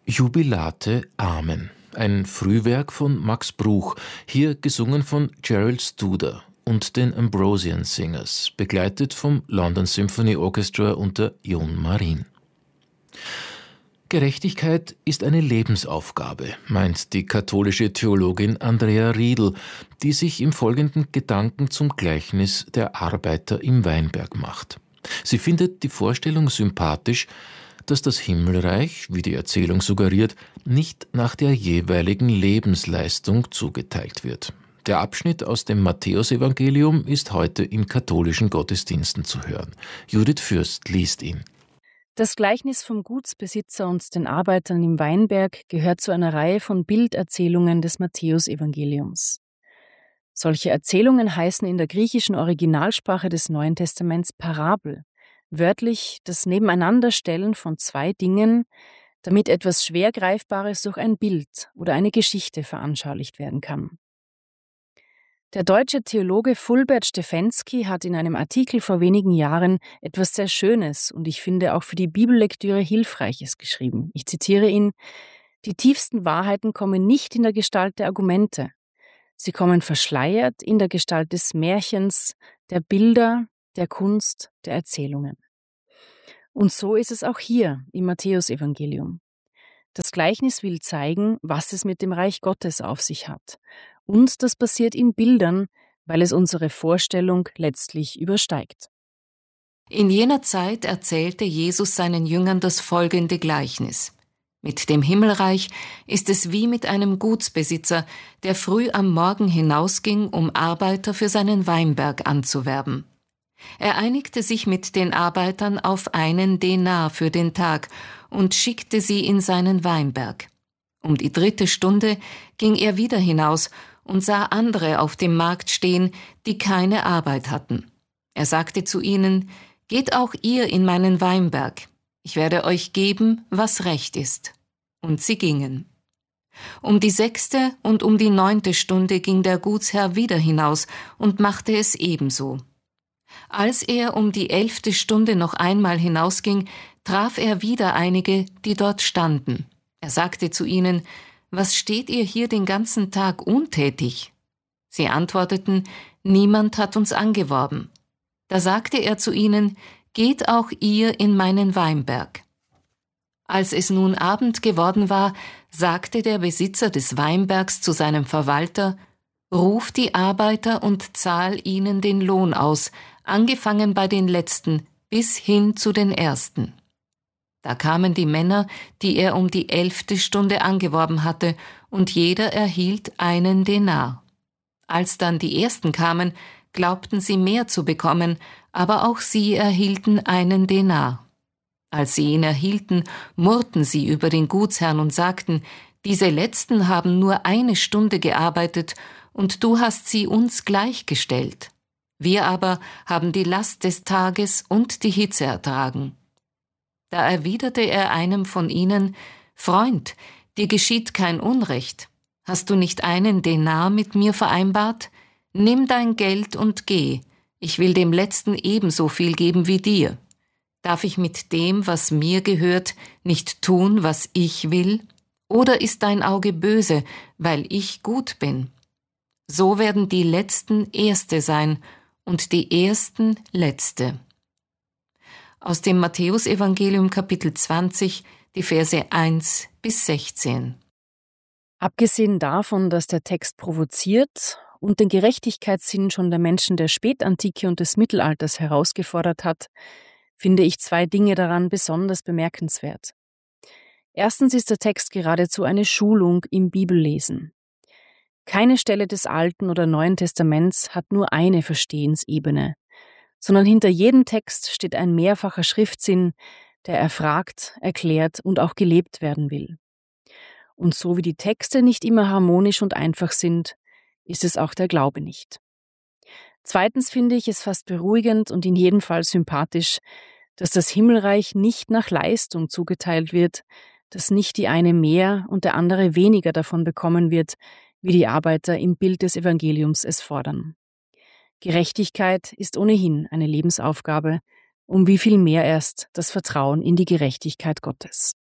Jubilate Amen. Ein Frühwerk von Max Bruch, hier gesungen von Gerald Studer und den Ambrosian Singers, begleitet vom London Symphony Orchestra unter Jon Marin. Gerechtigkeit ist eine Lebensaufgabe, meint die katholische Theologin Andrea Riedl, die sich im folgenden Gedanken zum Gleichnis der Arbeiter im Weinberg macht. Sie findet die Vorstellung sympathisch, dass das Himmelreich, wie die Erzählung suggeriert, nicht nach der jeweiligen Lebensleistung zugeteilt wird. Der Abschnitt aus dem Matthäusevangelium ist heute in katholischen Gottesdiensten zu hören. Judith Fürst liest ihn. Das Gleichnis vom Gutsbesitzer und den Arbeitern im Weinberg gehört zu einer Reihe von Bilderzählungen des Matthäusevangeliums. Solche Erzählungen heißen in der griechischen Originalsprache des Neuen Testaments Parabel, wörtlich das Nebeneinanderstellen von zwei Dingen, damit etwas schwer Greifbares durch ein Bild oder eine Geschichte veranschaulicht werden kann. Der deutsche Theologe Fulbert Stefensky hat in einem Artikel vor wenigen Jahren etwas sehr Schönes und ich finde auch für die Bibellektüre Hilfreiches geschrieben. Ich zitiere ihn: Die tiefsten Wahrheiten kommen nicht in der Gestalt der Argumente. Sie kommen verschleiert in der Gestalt des Märchens, der Bilder, der Kunst, der Erzählungen. Und so ist es auch hier im Matthäusevangelium. Das Gleichnis will zeigen, was es mit dem Reich Gottes auf sich hat. Und das passiert in Bildern, weil es unsere Vorstellung letztlich übersteigt. In jener Zeit erzählte Jesus seinen Jüngern das folgende Gleichnis. Mit dem Himmelreich ist es wie mit einem Gutsbesitzer, der früh am Morgen hinausging, um Arbeiter für seinen Weinberg anzuwerben. Er einigte sich mit den Arbeitern auf 1 Denar für den Tag und schickte sie in seinen Weinberg. Um die 3. Stunde ging er wieder hinaus und sah andere auf dem Markt stehen, die keine Arbeit hatten. Er sagte zu ihnen: Geht auch ihr in meinen Weinberg. Ich werde euch geben, was recht ist. Und sie gingen. Um die 6. und um die 9. Stunde ging der Gutsherr wieder hinaus und machte es ebenso. Als er um die 11. Stunde noch einmal hinausging, traf er wieder einige, die dort standen. Er sagte zu ihnen: Was steht ihr hier den ganzen Tag untätig? Sie antworteten: Niemand hat uns angeworben. Da sagte er zu ihnen: Geht auch ihr in meinen Weinberg. Als es nun Abend geworden war, sagte der Besitzer des Weinbergs zu seinem Verwalter: Ruf die Arbeiter und zahl ihnen den Lohn aus, angefangen bei den Letzten bis hin zu den Ersten. Da kamen die Männer, die er um die 11. Stunde angeworben hatte, und jeder erhielt 1 Denar. Als dann die Ersten kamen, glaubten sie mehr zu bekommen, aber auch sie erhielten 1 Denar. Als sie ihn erhielten, murrten sie über den Gutsherrn und sagten: Diese Letzten haben nur 1 Stunde gearbeitet, und du hast sie uns gleichgestellt. Wir aber haben die Last des Tages und die Hitze ertragen. Da erwiderte er einem von ihnen: Freund, dir geschieht kein Unrecht. Hast du nicht 1 Denar mit mir vereinbart? Nimm dein Geld und geh. Ich will dem Letzten ebenso viel geben wie dir. Darf ich mit dem, was mir gehört, nicht tun, was ich will? Oder ist dein Auge böse, weil ich gut bin? So werden die Letzten Erste sein und die Ersten Letzte. Aus dem Matthäusevangelium Kapitel 20, die Verse 1 bis 16. Abgesehen davon, dass der Text provoziert und den Gerechtigkeitssinn schon der Menschen der Spätantike und des Mittelalters herausgefordert hat, finde ich 2 Dinge daran besonders bemerkenswert. Erstens ist der Text geradezu eine Schulung im Bibellesen. Keine Stelle des Alten oder Neuen Testaments hat nur eine Verstehensebene, sondern hinter jedem Text steht ein mehrfacher Schriftsinn, der erfragt, erklärt und auch gelebt werden will. Und so wie die Texte nicht immer harmonisch und einfach sind, ist es auch der Glaube nicht. Zweitens finde ich es fast beruhigend und in jedem Fall sympathisch, dass das Himmelreich nicht nach Leistung zugeteilt wird, dass nicht die eine mehr und der andere weniger davon bekommen wird, wie die Arbeiter im Bild des Evangeliums es fordern. Gerechtigkeit ist ohnehin eine Lebensaufgabe, um wie viel mehr erst das Vertrauen in die Gerechtigkeit Gottes.